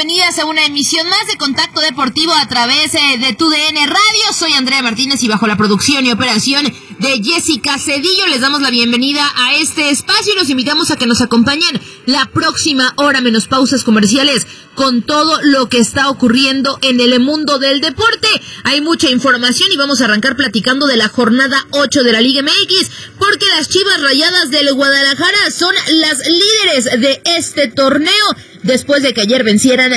bienvenidas a una emisión más de Contacto Deportivo a través de TUDN Radio. Soy Andrea Martínez y bajo la producción y operación de Jessica Cedillo les damos la bienvenida a este espacio y los invitamos a que nos acompañen la próxima hora menos pausas comerciales con todo lo que está ocurriendo en el mundo del deporte. Hay mucha información y vamos a arrancar platicando de la jornada 8 de la Liga MX, porque las Chivas Rayadas del Guadalajara son las líderes de este torneo, después de que ayer vencieran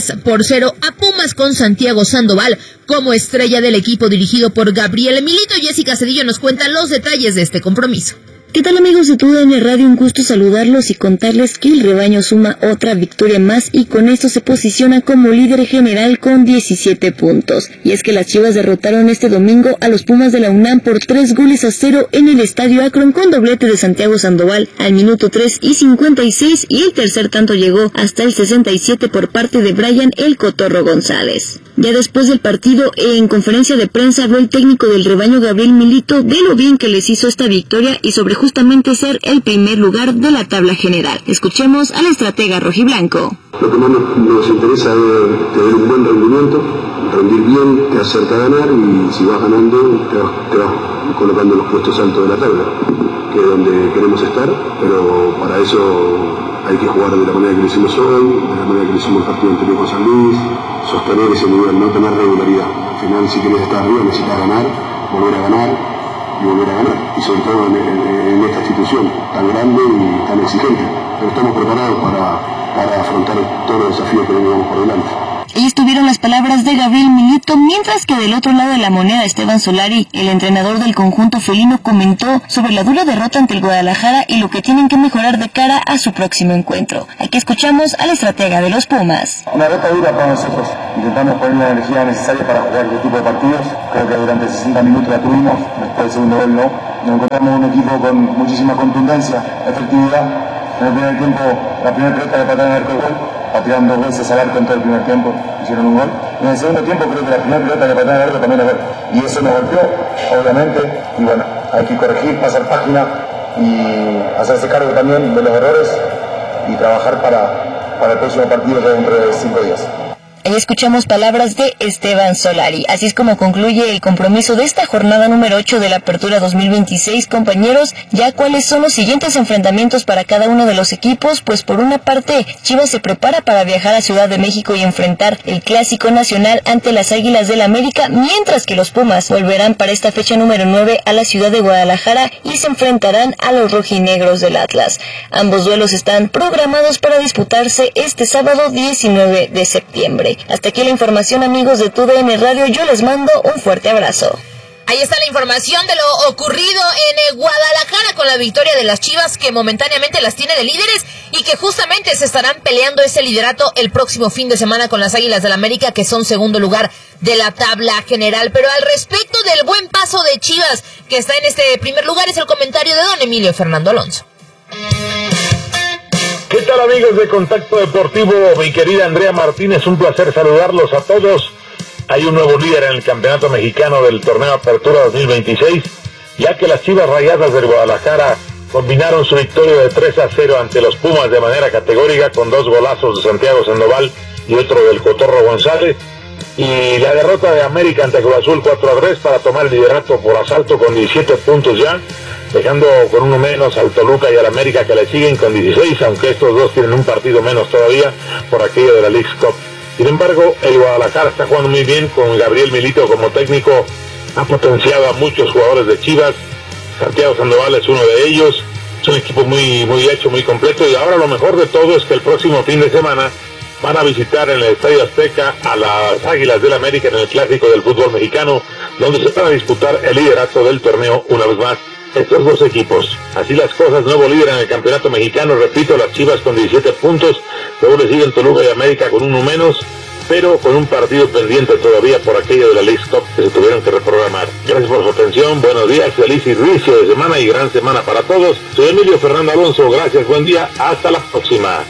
3-0 a Pumas con Santiago Sandoval como estrella del equipo dirigido por Gabriel Milito. Jessica Cedillo nos cuenta los detalles de este compromiso. ¿Qué tal, amigos de TUDN Radio? Un gusto saludarlos y contarles que el rebaño suma otra victoria más y con esto se posiciona como líder general con 17 puntos. Y es que las Chivas derrotaron este domingo a los Pumas de la UNAM por 3-0 en el Estadio Akron con doblete de Santiago Sandoval al minuto 3 y 56 y el tercer tanto llegó hasta el 67 por parte de Brian El Cotorro González. Ya después del partido, en conferencia de prensa, habló el técnico del rebaño Gabriel Milito de lo bien que les hizo esta victoria y sobre justamente ser el primer lugar de la tabla general. Escuchemos al estratega rojiblanco. Lo que más nos interesa es tener un buen rendimiento, rendir bien, te acerca a ganar y si vas ganando te vas colocando en los puestos altos de la tabla, que es donde queremos estar, pero para eso hay que jugar de la manera que lo hicimos hoy, de la manera que lo hicimos el partido anterior con San Luis, sostener ese nivel, no tener regularidad. Al final, si quieres estar arriba, necesitas ganar, volver a ganar y volver a ganar. Y sobre todo en esta institución tan grande y tan exigente. Pero estamos preparados para afrontar todos los desafíos que tenemos por delante. Ahí estuvieron las palabras de Gabriel Milito, mientras que del otro lado de la moneda Esteban Solari, el entrenador del conjunto felino, comentó sobre la dura derrota ante el Guadalajara y lo que tienen que mejorar de cara a su próximo encuentro. Aquí escuchamos al estratega de los Pumas. Una derrota dura para nosotros. Intentamos poner la energía necesaria para jugar este tipo de partidos. Creo que durante 60 minutos la tuvimos, después del segundo gol no. Nos encontramos un equipo con muchísima contundencia, efectividad. En el primer tiempo, la primera pelota le pataron al arco del gol. Patearon 2 veces al arco en todo el primer tiempo, hicieron un gol. Y en el segundo tiempo creo que la primera pelota que patearon al arco también la gol. Y eso nos golpeó, obviamente, y bueno, hay que corregir, pasar página y hacerse cargo también de los errores y trabajar para el próximo partido que es dentro de 5 días. Ahí escuchamos palabras de Esteban Solari. Así es como concluye el compromiso de esta jornada número 8 de la Apertura 2026, compañeros. Ya cuáles son los siguientes enfrentamientos para cada uno de los equipos, pues por una parte, Chivas se prepara para viajar a Ciudad de México y enfrentar el Clásico Nacional ante las Águilas del América, mientras que los Pumas volverán para esta fecha número 9 a la ciudad de Guadalajara y se enfrentarán a los rojinegros del Atlas. Ambos duelos están programados para disputarse este sábado 19 de septiembre. Hasta aquí la información, amigos de TUDN Radio. Yo les mando un fuerte abrazo. Ahí está la información de lo ocurrido en Guadalajara con la victoria de las Chivas, que momentáneamente las tiene de líderes y que justamente se estarán peleando ese liderato el próximo fin de semana con las Águilas del América, que son segundo lugar de la tabla general. Pero al respecto del buen paso de Chivas, que está en este primer lugar, es el comentario de don Emilio Fernando Alonso. ¿Qué tal, amigos de Contacto Deportivo? Mi querida Andrea Martínez, un placer saludarlos a todos. Hay un nuevo líder en el Campeonato Mexicano del Torneo Apertura 2026, ya que las Chivas Rayadas del Guadalajara combinaron su victoria de 3-0 ante los Pumas de manera categórica con 2 golazos de Santiago Sandoval y otro del Cotorro González, y la derrota de América ante Cruz Azul 4-3 para tomar el liderato por asalto con 17 puntos ya, dejando con uno menos al Toluca y al América, que le siguen con 16, aunque estos dos tienen un partido menos todavía por aquello de la Leagues Cup. Sin embargo, el Guadalajara está jugando muy bien con Gabriel Milito como técnico, ha potenciado a muchos jugadores de Chivas, Santiago Sandoval es uno de ellos, es un equipo muy hecho, muy completo, y ahora lo mejor de todo es que el próximo fin de semana van a visitar en el Estadio Azteca a las Águilas del América en el Clásico del fútbol mexicano, donde se van a disputar el liderato del torneo una vez más estos dos equipos. Así las cosas, nuevo líder en el campeonato mexicano, repito, las Chivas con 17 puntos, luego le siguen Toluca y América con uno menos, pero con un partido pendiente todavía por aquello de la Leagues Cup que se tuvieron que reprogramar. Gracias por su atención, buenos días, feliz inicio de semana y gran semana para todos. Soy Emilio Fernando Alonso, gracias, buen día, hasta la próxima.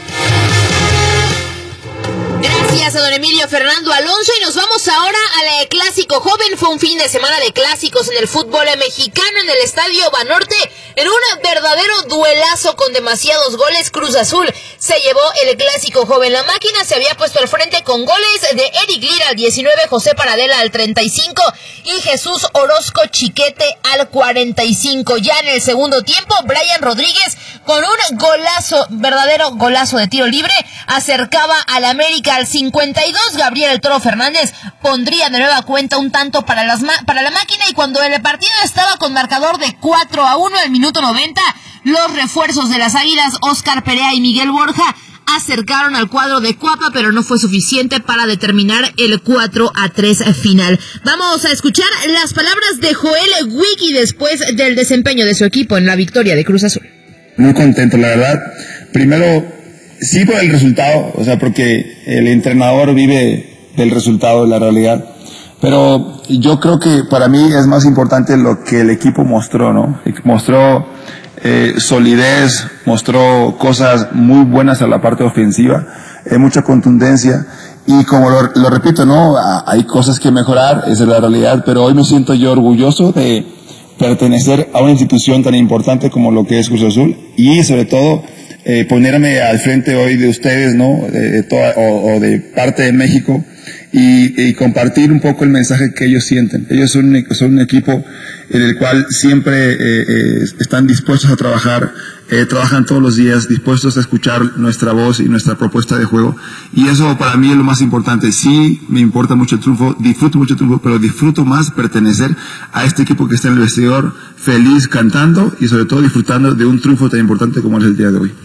Gracias a don Emilio Fernando Alonso, y nos vamos ahora al Clásico Joven. Fue un fin de semana de clásicos en el fútbol mexicano en el Estadio Banorte. En un verdadero duelazo con demasiados goles, Cruz Azul se llevó el clásico joven. La máquina se había puesto al frente con goles de Eric Lira al 19, José Paradela al 35 y Jesús Orozco Chiquete al 45. Ya en el segundo tiempo, Brian Rodríguez con un golazo, verdadero golazo de tiro libre, acercaba al América al 52. Gabriel El Toro Fernández pondría de nueva cuenta un tanto para la máquina, y cuando el partido estaba con marcador de 4-1 al minuto 90, los refuerzos de las Águilas, Óscar Perea y Miguel Borja, acercaron al cuadro de Cuapa, pero no fue suficiente para determinar el 4-3 final. Vamos a escuchar las palabras de Joel Wiki después del desempeño de su equipo en la victoria de Cruz Azul. Muy contento, la verdad. Primero, sí por el resultado, o sea, porque el entrenador vive del resultado, de la realidad. Pero yo creo que para mí es más importante lo que el equipo mostró, ¿no? Mostró solidez, mostró cosas muy buenas a la parte ofensiva, mucha contundencia, y como lo repito, ¿no? Hay cosas que mejorar, esa es la realidad, pero hoy me siento yo orgulloso de pertenecer a una institución tan importante como lo que es Cruz Azul, y sobre todo ponerme al frente hoy de ustedes, ¿no? O de parte de México, y compartir un poco el mensaje que ellos sienten. Ellos son un equipo en el cual siempre están dispuestos a trabajar, trabajan todos los días, dispuestos a escuchar nuestra voz y nuestra propuesta de juego, y eso para mí es lo más importante. Sí, me importa mucho el triunfo, disfruto mucho el triunfo, pero disfruto más pertenecer a este equipo que está en el vestidor, feliz, cantando, y sobre todo disfrutando de un triunfo tan importante como es el día de hoy.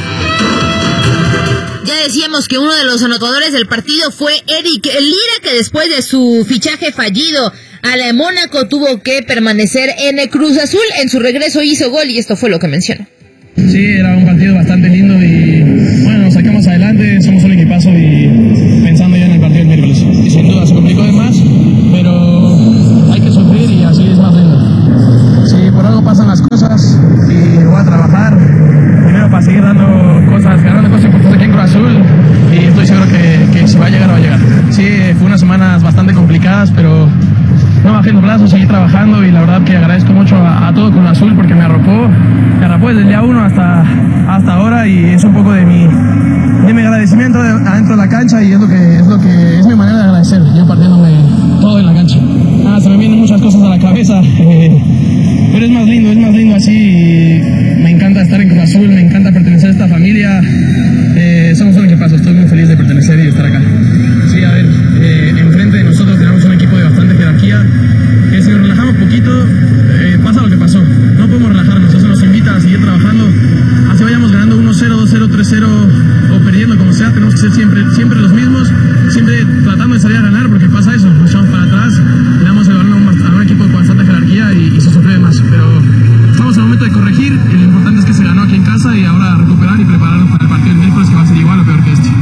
Ya decíamos que uno de los anotadores del partido fue Eric Lira, que después de su fichaje fallido al Mónaco tuvo que permanecer en el Cruz Azul. En su regreso hizo gol y esto fue lo que mencionó. Sí, era un partido bastante lindo y bueno, nos sacamos adelante, somos un equipazo y pensando ya en el partido del miércoles. Y sin duda se complicó de más, pero hay que sufrir y así es más lindo. Sí, por algo pasan las cosas y voy a trabajar primero para seguir ganando cosas importantes aquí en Cruz Azul, y estoy seguro que si va a llegar, va a llegar. Sí, fue unas semanas bastante complicadas, pero no bajé los brazos, seguí trabajando, y la verdad que agradezco mucho a todo Cruz Azul porque me arropó desde el día 1 hasta ahora, y es un poco de mi agradecimiento adentro de la cancha, y es lo que es mi manera de agradecer, yo partiéndome todo en la cancha. Se me vienen muchas cosas a la cabeza, pero es más lindo así, y me encanta estar en Cruz Azul, me encanta pertenecer a esta familia. Somos un equipazo, estoy muy feliz de pertenecer y de estar acá. Sí, a ver, enfrente de nosotros tenemos un equipo de bastante jerarquía, que si nos relajamos poquito, pasa lo que pasó. No podemos relajarnos, eso nos invita a seguir trabajando, así vayamos ganando 1-0, 2-0, 3-0 o perdiendo, como sea, tenemos que ser siempre los mismos, siempre tratando de salir a ganar, porque pasa eso, nos echamos para atrás, le damos el balón a un equipo con bastante jerarquía y se sufre de más, pero estamos en el momento de corregir, y lo importante es que se ganó aquí en casa y ahora recuperar y prepararnos para el partido del miércoles, que va a ser igual o peor que este.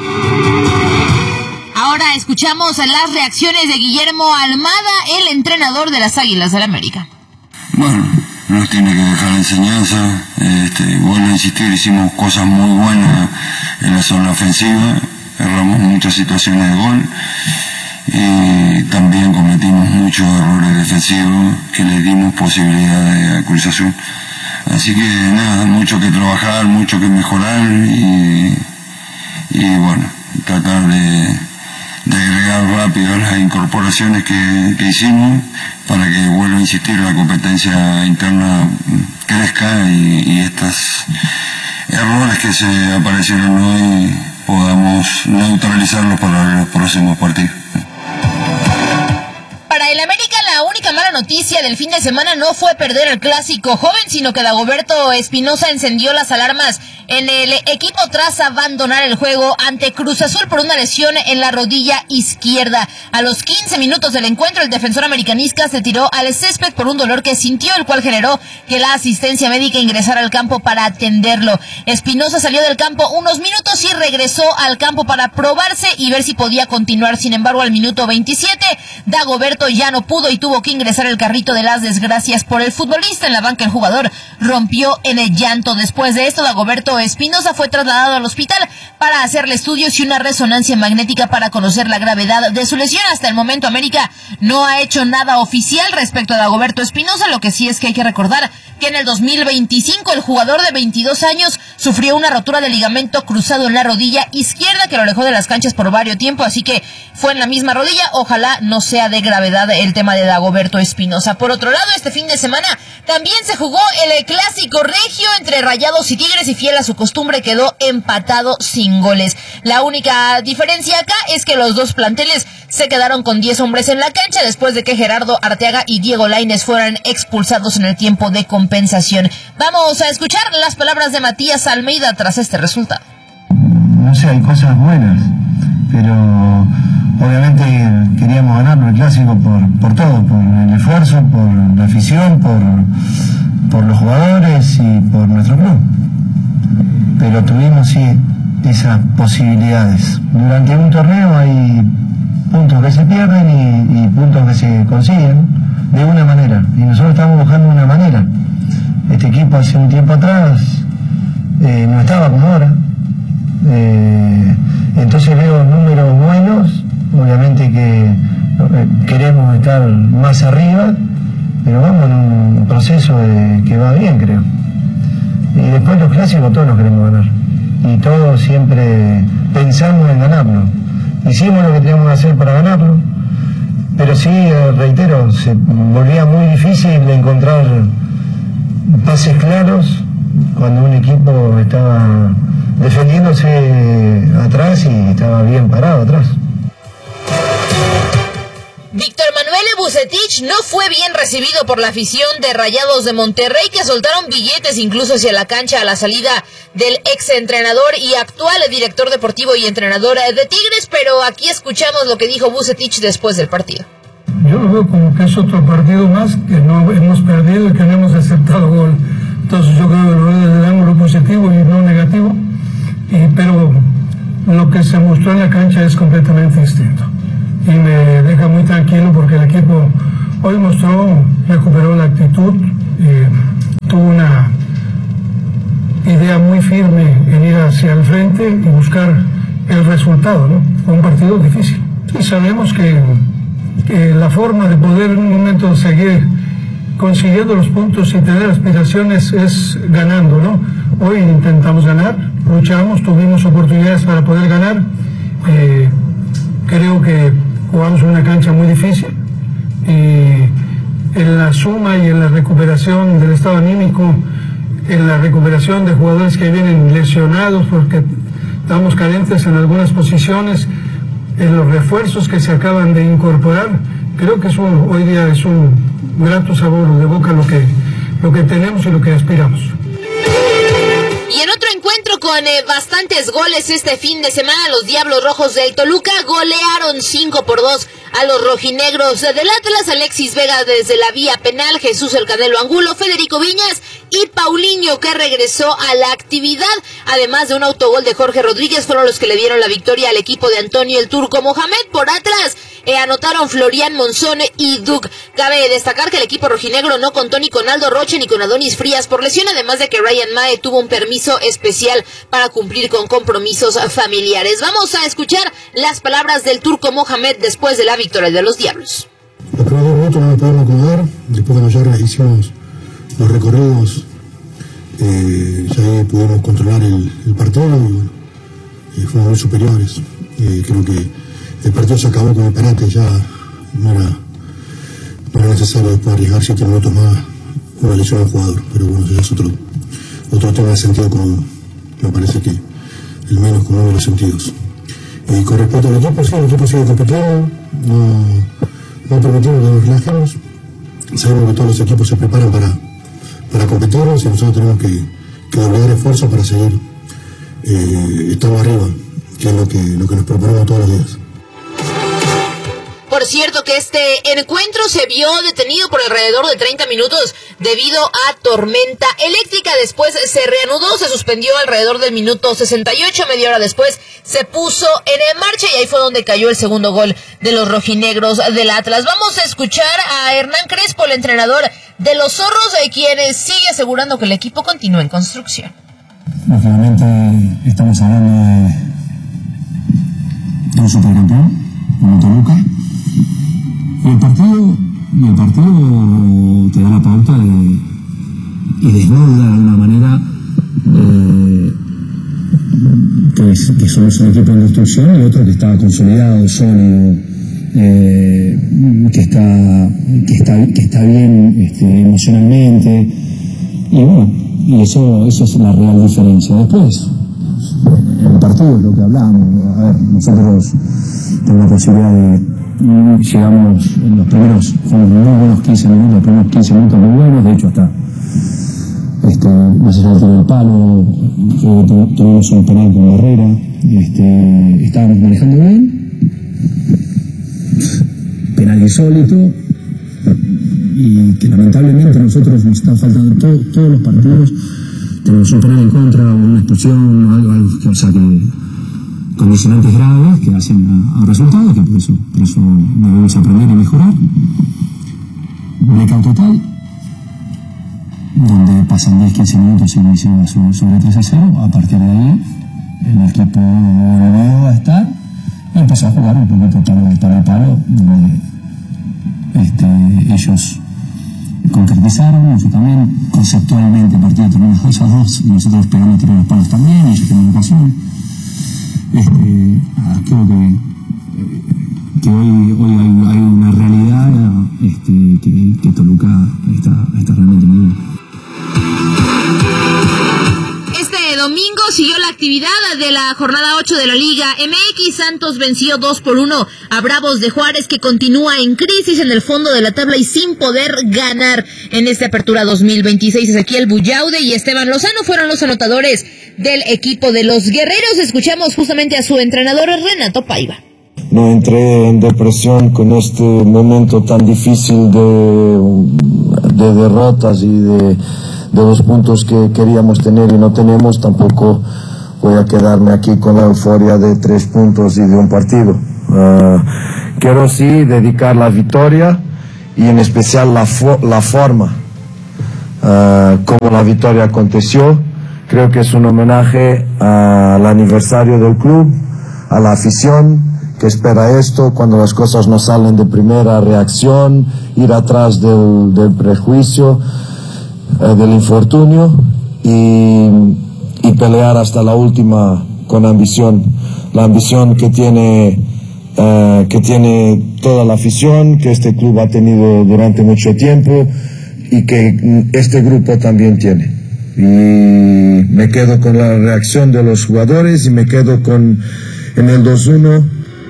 Ahora escuchamos las reacciones de Guillermo Almada, el entrenador de las Águilas del América. Bueno, nos tiene que dejar enseñanza, vuelvo a insistir, hicimos cosas muy buenas en la zona ofensiva, erramos muchas situaciones de gol, y también cometimos muchos errores defensivos que le dimos posibilidades a Cruz Azul. Así que nada, mucho que trabajar, mucho que mejorar, y bueno, tratar de agregar rápido las incorporaciones que hicimos para que, vuelvo a insistir, la competencia interna crezca y estos errores que se aparecieron hoy podamos neutralizarlos para los próximos partidos. Para el América, la única mala noticia del fin de semana no fue perder el clásico joven, sino que Dagoberto Espinosa encendió las alarmas en el equipo tras abandonar el juego ante Cruz Azul por una lesión en la rodilla izquierda. A los 15 minutos del encuentro, el defensor americanista se tiró al césped por un dolor que sintió, el cual generó que la asistencia médica ingresara al campo para atenderlo. Espinosa salió del campo unos minutos y regresó al campo para probarse y ver si podía continuar. Sin embargo, al minuto 27, Dagoberto ya no pudo y tuvo que ingresar el carrito de las desgracias por el futbolista. En la banca, el jugador rompió en el llanto. Después de esto, Dagoberto Espinosa fue trasladado al hospital para hacerle estudios y una resonancia magnética para conocer la gravedad de su lesión. Hasta el momento, América no ha hecho nada oficial respecto a Dagoberto Espinosa. Lo que sí es que hay que recordar que en el 2025 el jugador de 22 años sufrió una rotura de ligamento cruzado en la rodilla izquierda que lo alejó de las canchas por varios tiempos, así que fue en la misma rodilla. Ojalá no sea de gravedad el tema de Dagoberto Espinosa. Por otro lado, este fin de semana también se jugó el clásico regio entre Rayados y Tigres y fiel a su costumbre quedó empatado sin goles. La única diferencia acá es que los dos planteles se quedaron con 10 hombres en la cancha después de que Gerardo Arteaga y Diego Lainez fueran expulsados en el tiempo de compensación. Vamos a escuchar las palabras de Matías Almeida tras este resultado. No sé, hay cosas buenas, pero obviamente queríamos ganar el clásico por todo, por el esfuerzo, por la afición, por los jugadores y por nuestro club. Pero tuvimos sí esas posibilidades. Durante un torneo hay puntos que se pierden y puntos que se consiguen de una manera, y nosotros estamos buscando una manera. Este equipo hace un tiempo atrás no estaba como ahora, entonces veo números buenos, obviamente que queremos estar más arriba, pero vamos en un proceso que va bien, creo. Y después los clásicos todos los queremos ganar, y todos siempre pensamos en ganarlo. Hicimos lo que teníamos que hacer para ganarlo, pero sí, reitero, se volvía muy difícil encontrar pases claros cuando un equipo estaba defendiéndose atrás y estaba bien parado atrás. Víctor Manuel Vucetich no fue bien recibido por la afición de Rayados de Monterrey, que soltaron billetes incluso hacia la cancha a la salida del exentrenador y actual director deportivo y entrenador de Tigres, pero aquí escuchamos lo que dijo Vucetich después del partido. Yo lo veo como que es otro partido más que no hemos perdido y que no hemos aceptado gol. Entonces yo creo que lo veo desde el ángulo positivo y no negativo, pero lo que se mostró en la cancha es completamente distinto. Y me deja muy tranquilo porque el equipo hoy recuperó la actitud, tuvo una idea muy firme en ir hacia el frente y buscar el resultado, ¿no? Fue un partido difícil. Y sabemos que la forma de poder en un momento seguir consiguiendo los puntos y tener aspiraciones es ganando, ¿no? Hoy intentamos ganar, luchamos, tuvimos oportunidades para poder ganar. Creo que jugamos en una cancha muy difícil y en la suma y en la recuperación del estado anímico, en la recuperación de jugadores que vienen lesionados porque estamos carentes en algunas posiciones, en los refuerzos que se acaban de incorporar, creo que hoy día es un grato sabor de boca lo que tenemos y lo que aspiramos. Y en otro encuentro con bastantes goles este fin de semana, los Diablos Rojos del Toluca golearon 5-2 a los rojinegros del Atlas. Alexis Vega desde la vía penal, Jesús El Canelo Angulo, Federico Viñas y Paulinho, que regresó a la actividad, además de un autogol de Jorge Rodríguez, fueron los que le dieron la victoria al equipo de Antonio el Turco Mohamed. Por Atlas anotaron Florian Monzón y Duc. Cabe destacar que el equipo rojinegro no contó ni con Aldo Roche ni con Adonis Frías por lesión, además de que Ryan Mae tuvo un permiso especial para cumplir con compromisos familiares. Vamos a escuchar las palabras del Turco Mohamed después de la victoria de los Diablos. Los primeros minutos no nos pudimos acomodar, después de mayores hicimos los recorridos, ya ahí pudimos controlar el partido y fuimos muy superiores. Creo que el partido se acabó con el penalti, ya no era necesario después arriesgar 7 minutos más con la lesión del jugador, pero bueno, eso ya es otro tema de sentido común, me parece que el menos común de los sentidos. Y con respecto al equipo, sí, el equipo sigue compitiendo, no permitimos que nos relajemos, sabemos que todos los equipos se preparan para competirnos y nosotros tenemos que doblegar esfuerzos para seguir estando arriba, que es lo que nos proponemos todos los días. Por cierto que este encuentro se vio detenido por alrededor de 30 minutos debido a tormenta eléctrica. Después se reanudó, se suspendió alrededor del minuto 68, media hora después se puso en marcha y ahí fue donde cayó el segundo gol de los rojinegros del Atlas. Vamos a escuchar a Hernán Crespo, el entrenador de los Zorros, quien sigue asegurando que el equipo continúa en construcción. Lógicamente estamos hablando de un supercampeón, como Toluca. El partido te da la pauta desnuda de una manera que somos un equipo en construcción y otro que está consolidado, sólido, que está bien emocionalmente, y bueno, y eso es la real diferencia. Después, en el partido es lo que hablábamos. A ver, nosotros tenemos la posibilidad de llegamos en los primeros, fueron muy buenos 15 minutos, los primeros 15 minutos muy buenos, de hecho hasta más allá del tiro del palo, tuvimos un penal con Barrera, estábamos manejando bien, penal insólito, y que lamentablemente nosotros nos están faltando todos los partidos, tenemos un penal en contra, o una expulsión, algo que, o sea, que condicionantes graves que hacen a resultados, que por eso debemos aprender y mejorar. Blackout total, donde pasan 10-15 minutos y inicia sobre 3-0. A partir de ahí, el equipo volvió a estar y empezó a jugar un poquito palo, donde ellos concretizaron, nosotros también, conceptualmente el partido terminó 2-2, y nosotros pegando tiros los palos también, y ellos tienen ocasión. Creo que hoy hay una realidad que Toluca está realmente muy bien. Este domingo siguió la actividad de la jornada 8 de la Liga MX. Santos venció 2-1 a Bravos de Juárez, que continúa en crisis en el fondo de la tabla y sin poder ganar en esta apertura 2026. Ezequiel Bullaude y Esteban Lozano fueron los anotadores del equipo de los Guerreros. Escuchamos justamente a su entrenador, Renato Paiva. No entré en depresión con este momento tan difícil de derrotas y de los puntos que queríamos tener y no tenemos. Tampoco voy a quedarme aquí con la euforia de 3 puntos y de un partido. Quiero sí dedicar la victoria y en especial la forma como la victoria aconteció. Creo que es un homenaje al aniversario del club, a la afición que espera esto cuando las cosas no salen de primera reacción, ir atrás del prejuicio, del infortunio y pelear hasta la última con ambición. La ambición que tiene toda la afición, que este club ha tenido durante mucho tiempo y que este grupo también tiene. Y me quedo con la reacción de los jugadores y me quedo en el 2-1.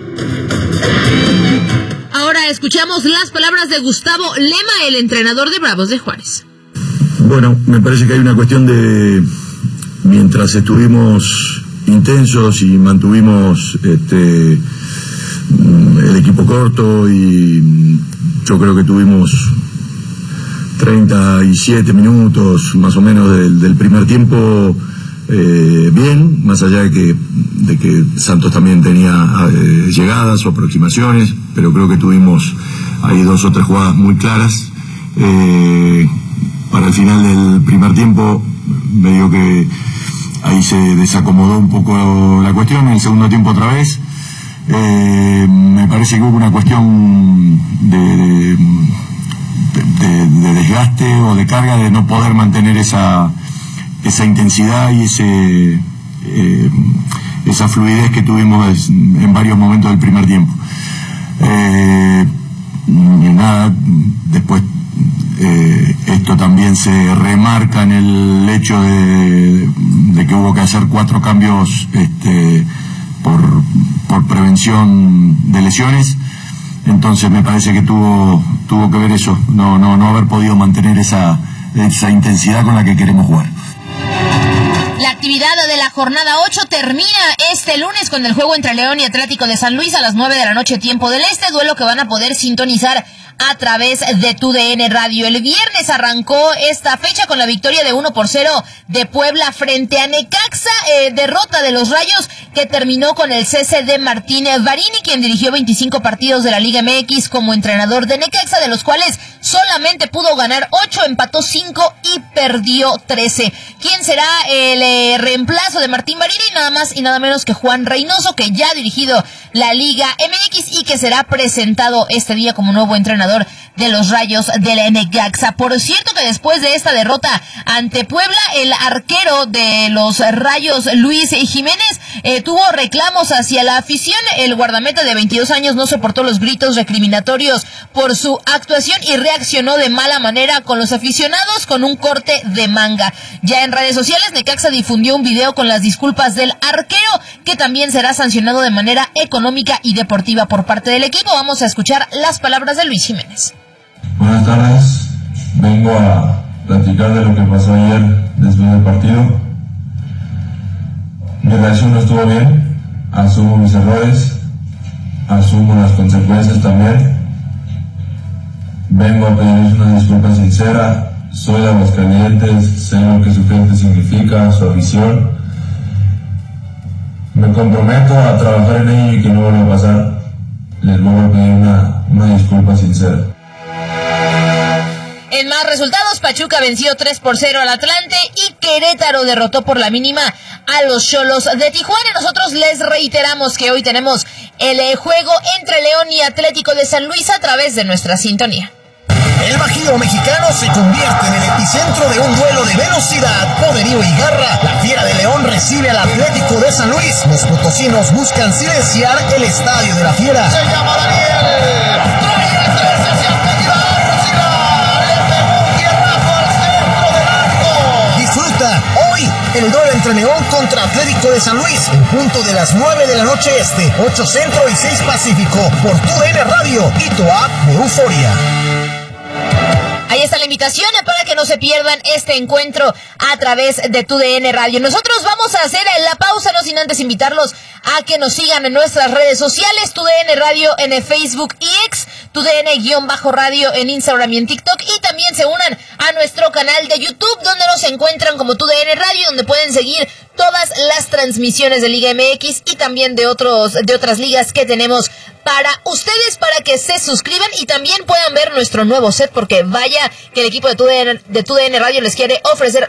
Ahora escuchamos las palabras de Gustavo Lema, el entrenador de Bravos de Juárez. Bueno, me parece que hay una cuestión de, mientras estuvimos intensos y mantuvimos el equipo corto, y yo creo que tuvimos 37 minutos más o menos del primer tiempo bien, más allá de que Santos también tenía llegadas o aproximaciones, pero creo que tuvimos ahí 2 o 3 jugadas muy claras. Para el final del primer tiempo veo que ahí se desacomodó un poco la cuestión. En el segundo tiempo otra vez me parece que hubo una cuestión de desgaste o de carga, de no poder mantener esa intensidad y esa fluidez que tuvimos en varios momentos del primer tiempo. Después esto también se remarca en el hecho de que hubo que hacer 4 cambios por prevención de lesiones. Entonces me parece que tuvo que ver eso, no haber podido mantener esa intensidad con la que queremos jugar. La actividad de la jornada 8 termina este lunes con el juego entre León y Atlético de San Luis a las 9 de la noche, tiempo del este, duelo que van a poder sintonizar a través de TUDN Radio. El viernes arrancó esta fecha con la victoria de 1-0 de Puebla frente a Necaxa, derrota de los Rayos que terminó con el cese de Martín Varini, quien dirigió 25 partidos de la Liga MX como entrenador de Necaxa, de los cuales solamente pudo ganar 8, empató 5 y perdió 13. ¿Quién será el reemplazo de Martín Varini? Nada más y nada menos que Juan Reynoso, que ya ha dirigido la Liga MX y que será presentado este día como nuevo entrenador entrenador de los Rayos del Necaxa. Por cierto que después de esta derrota ante Puebla, el arquero de los Rayos, Luis Jiménez, tuvo reclamos hacia la afición. El guardameta de 22 años no soportó los gritos recriminatorios por su actuación y reaccionó de mala manera con los aficionados con un corte de manga. Ya en redes sociales, Necaxa difundió un video con las disculpas del arquero, que también será sancionado de manera económica y deportiva por parte del equipo. Vamos a escuchar las palabras de Luis Jiménez. Buenas tardes, vengo a platicar de lo que pasó ayer después del partido. Mi reacción no estuvo bien, asumo mis errores, asumo las consecuencias también. Vengo a pedirles una disculpa sincera, soy de Aguascalientes, sé lo que su gente significa, su afición. Me comprometo a trabajar en ello y que no vuelva a pasar. Les voy a pedir una disculpa sincera. En más resultados, Pachuca venció 3-0 al Atlante y Querétaro derrotó por la mínima a los Xolos de Tijuana. Nosotros les reiteramos que hoy tenemos el juego entre León y Atlético de San Luis a través de nuestra sintonía. El Bajío mexicano se convierte en el epicentro de un duelo de velocidad, poderío y garra. La Fiera de León recibe al Atlético de San Luis. Los potosinos buscan silenciar el estadio de la Fiera. Se llama Daniel. Disfruta hoy el duelo entre León contra Atlético de San Luis en punto de las 9 de la noche este, 8 centro y 6 pacífico por TUDN Radio y tu app de Euforia. Ahí está la invitación para que no se pierdan este encuentro a través de TUDN Radio. Nosotros vamos a hacer la pausa, no sin antes invitarlos a que nos sigan en nuestras redes sociales, TUDN Radio en Facebook y X, TUDN-radio en Instagram y en TikTok, y también se unan a nuestro canal de YouTube, donde nos encuentran como TUDN Radio, donde pueden seguir todas las transmisiones de Liga MX y también de otras ligas que tenemos para ustedes, para que se suscriban y también puedan ver nuestro nuevo set, porque vaya que el equipo de TUDN Radio les quiere ofrecer